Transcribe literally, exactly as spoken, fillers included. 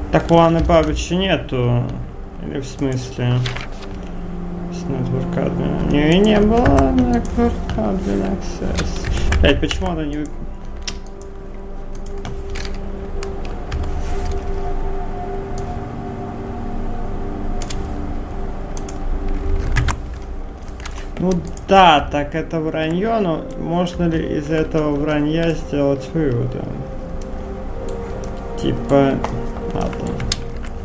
Так у Анны Бабича нету. Или в смысле? С Network Admin. Не, не было Network Admin Access. Блять, почему она не... Ну да, так это вранье, но можно ли из этого вранья сделать выводы? Типа... Ладно.